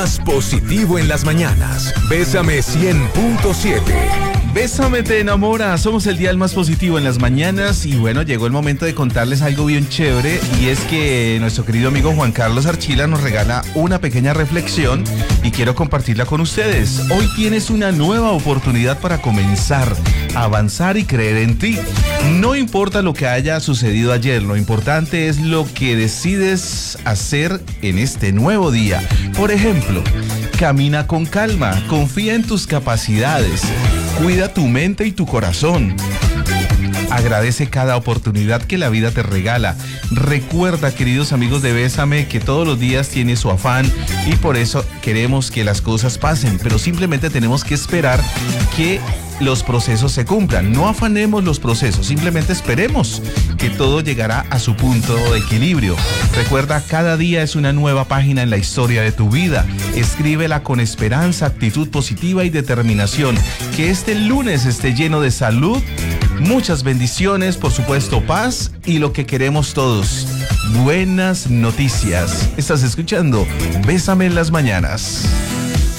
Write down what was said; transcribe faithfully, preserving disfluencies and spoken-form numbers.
Más positivo en las mañanas. Bésame cien punto siete. Bésame te enamora, somos el dial más positivo en las mañanas y bueno, llegó el momento de contarles algo bien chévere y es que nuestro querido amigo Juan Carlos Archila nos regala una pequeña reflexión y quiero compartirla con ustedes. Hoy tienes una nueva oportunidad para comenzar, avanzar y creer en ti. No importa lo que haya sucedido ayer, lo importante es lo que decides hacer en este nuevo día. Por ejemplo, camina con calma, confía en tus capacidades. Cuida tu mente y tu corazón. Agradece cada oportunidad que la vida te regala. Recuerda, queridos amigos de Bésame, que todos los días tiene su afán y por eso queremos que las cosas pasen, pero simplemente tenemos que esperar que los procesos se cumplan. No afanemos los procesos, simplemente esperemos que todo llegará a su punto de equilibrio. Recuerda, cada día es una nueva página en la historia de tu vida. Escríbela con esperanza, actitud positiva y determinación. Que este lunes esté lleno de salud, muchas bendiciones, por supuesto paz y lo que queremos todos, buenas noticias. Estás escuchando Bésame en las mañanas.